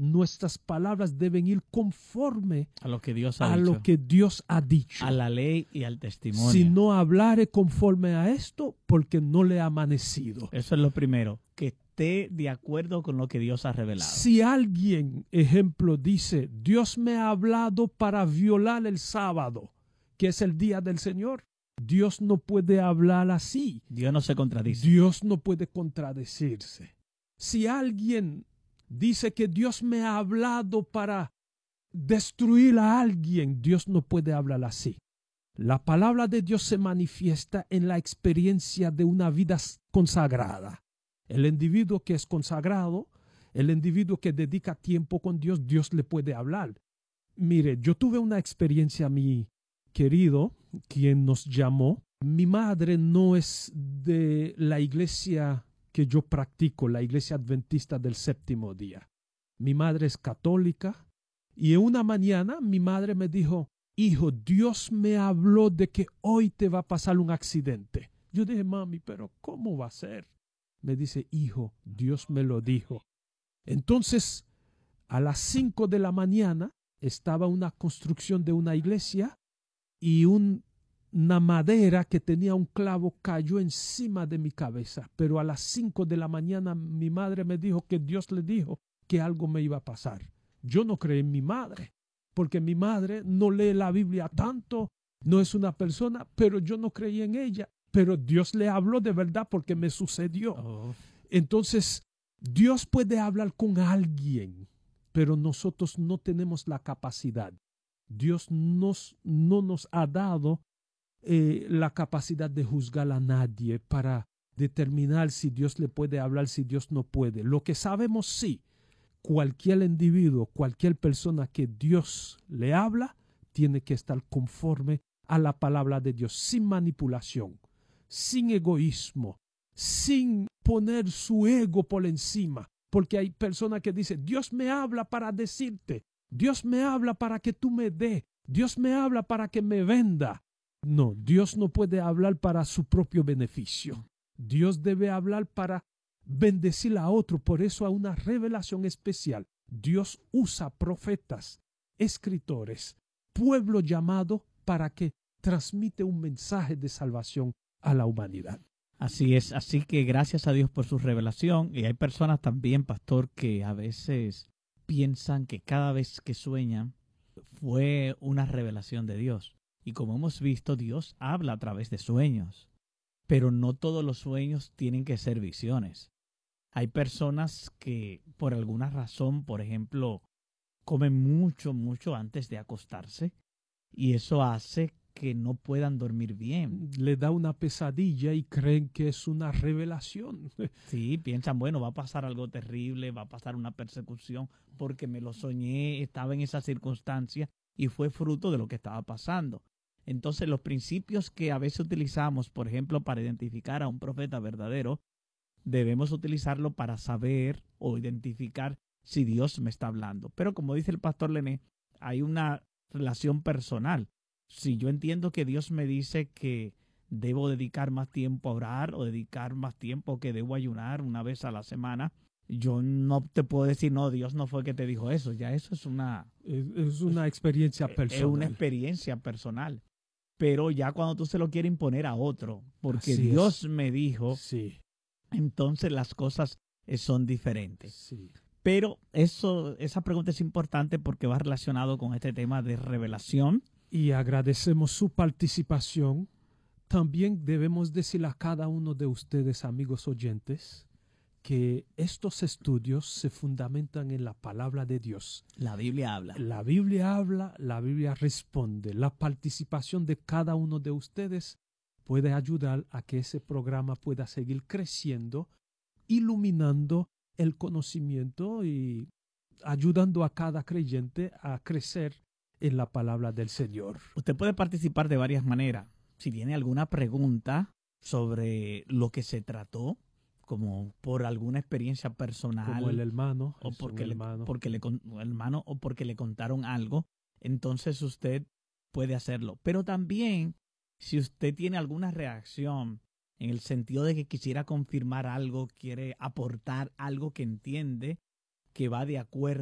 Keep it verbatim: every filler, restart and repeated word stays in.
nuestras palabras deben ir conforme a lo que Dios ha a dicho, lo que Dios ha dicho. a la ley y al testimonio. Si no hablare conforme a esto, porque no le ha amanecido. Eso es lo primero, que esté de acuerdo con lo que Dios ha revelado. Si alguien, ejemplo, dice, Dios me ha hablado para violar el sábado, que es el día del Señor, Dios no puede hablar así. Dios no se contradice. Dios no puede contradecirse. Si alguien dice que Dios me ha hablado para destruir a alguien, Dios no puede hablar así. La palabra de Dios se manifiesta en la experiencia de una vida consagrada. El individuo que es consagrado, el individuo que dedica tiempo con Dios, Dios le puede hablar. Mire, yo tuve una experiencia, mi querido, quien nos llamó. Mi madre no es de la iglesia que yo practico, la iglesia adventista del séptimo día. Mi madre es católica y en una mañana mi madre me dijo, hijo, Dios me habló de que hoy te va a pasar un accidente. Yo dije, mami, pero ¿cómo va a ser? Me dice, hijo, Dios me lo dijo. Entonces, a las cinco de la mañana estaba una construcción de una iglesia y un, una madera que tenía un clavo cayó encima de mi cabeza. Pero a las cinco de la mañana mi madre me dijo que Dios le dijo que algo me iba a pasar. Yo no creí en mi madre, porque mi madre no lee la Biblia tanto, no es una persona, pero yo no creí en ella. Pero Dios le habló de verdad porque me sucedió. Oh. Entonces, Dios puede hablar con alguien, pero nosotros no tenemos la capacidad. Dios nos, no nos ha dado eh, la capacidad de juzgar a nadie para determinar si Dios le puede hablar, si Dios no puede. Lo que sabemos sí, cualquier individuo, cualquier persona que Dios le habla, tiene que estar conforme a la palabra de Dios, sin manipulación, sin egoísmo, sin poner su ego por encima. Porque hay personas que dicen, Dios me habla para decirte, Dios me habla para que tú me dé, Dios me habla para que me venda. No, Dios no puede hablar para su propio beneficio. Dios debe hablar para bendecir a otro, por eso a una revelación especial. Dios usa profetas, escritores, pueblo llamado para que transmite un mensaje de salvación a la humanidad. Así es, así que gracias a Dios por su revelación. Y hay personas también, pastor, que a veces piensan que cada vez que sueñan fue una revelación de Dios. Y como hemos visto, Dios habla a través de sueños. Pero no todos los sueños tienen que ser visiones. Hay personas que por alguna razón, por ejemplo, comen mucho, mucho antes de acostarse. Y eso hace que no puedan dormir bien. Le da una pesadilla y creen que es una revelación. Sí, piensan, bueno, va a pasar algo terrible, va a pasar una persecución, porque me lo soñé, estaba en esa circunstancia y fue fruto de lo que estaba pasando. Entonces, los principios que a veces utilizamos, por ejemplo, para identificar a un profeta verdadero, debemos utilizarlo para saber o identificar si Dios me está hablando. Pero como dice el pastor Lené, hay una relación personal. Si yo entiendo que Dios me dice que debo dedicar más tiempo a orar o dedicar más tiempo, que debo ayunar una vez a la semana, yo no te puedo decir, no, Dios no fue que te dijo eso. Ya eso es una... Es, es una experiencia personal. Es una experiencia personal. Pero ya cuando tú se lo quieres imponer a otro, porque Así Dios es. me dijo, Sí. entonces las cosas son diferentes. Sí. Pero eso, esa pregunta es importante porque va relacionado con este tema de revelación. Y agradecemos su participación. También debemos decirle a cada uno de ustedes, amigos oyentes, que estos estudios se fundamentan en la palabra de Dios. La Biblia habla. La Biblia habla, la Biblia responde. La participación de cada uno de ustedes puede ayudar a que ese programa pueda seguir creciendo, iluminando el conocimiento y ayudando a cada creyente a crecer en la palabra del Señor. Usted puede participar de varias maneras. Si tiene alguna pregunta sobre lo que se trató, como por alguna experiencia personal, Como el hermano, o porque, un le, hermano. porque le hermano o porque le contaron algo, entonces usted puede hacerlo. Pero también, si usted tiene alguna reacción en el sentido de que quisiera confirmar algo, quiere aportar algo que entiende que va de acuerdo